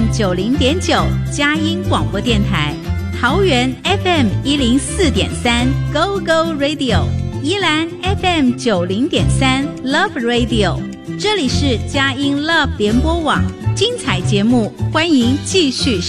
90.9 佳音广播电台，桃园 FM 104.3 Go Go Radio， 宜兰 FM 90.3 Love Radio， 这里是佳音 Love 联播网，精彩节目欢迎继续